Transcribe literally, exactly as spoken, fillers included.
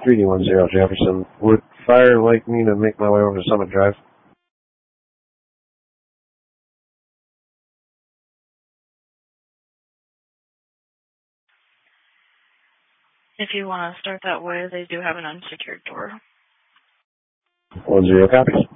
three D one zero Jefferson. Would Fire like me to make my way over to Summit Drive? If you want to start that way, they do have an unsecured door. One zero copies.